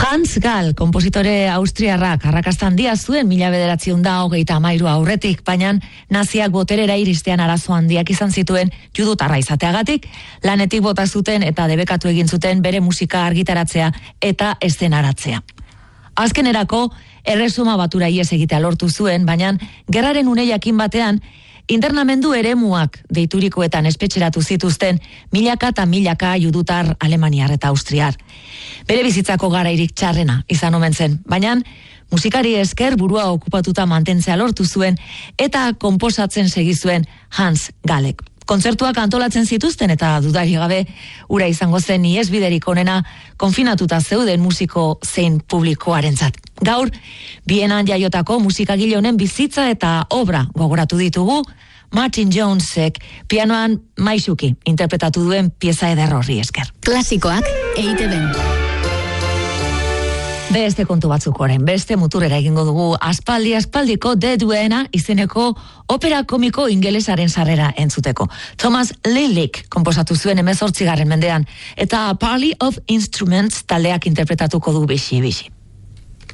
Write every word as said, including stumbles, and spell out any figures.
Hans Gall, konpositore austriarrak, arrakasta handia zuen mila bederatziehun eta hogeita hamairu aurretik, baina naziak boterera iristean arazo handiak izan zituen judutarra izateagatik, lanetik bota zuten eta debekatu egin zuten bere musika argitaratzea eta eszenaratzea. Azkenerako, erresuma batura ihes egitea lortu zuen, baina gerraren une jakin batean, internamendu eremuak deiturikoetan espetxeratu zituzten milaka eta milaka judutar alemaniar eta austriar. Bere bizitzako garairik txarrena izan omen zen, baina musikari esker burua okupatuta mantentzea lortu zuen eta konposatzen segi zuen Hans Gallek. Kontzertuak antolatzen zituzten eta dudari gabe ura izango zen iesbiderik onena konfinatuta zeuden musiko zein publikoarentzat. Gaur, Bienan jaiotako musikagile honen bizitza eta obra gogoratu ditugu, Martin Jonesek pianoan maisuki interpretatu duen pieza eder horri esker. Klasikoak E I Te Ben. Beste kontu batzuk oren, beste muturrera egingo dugu aspaldi aspaldiko The Duena izeneko opera komiko ingelesaren sarrera entzuteko. Thomas Lilik konposatu zuen hemezortzigarren mendean eta Parley of Instruments taldeak interpretatuko du bixi-bixi.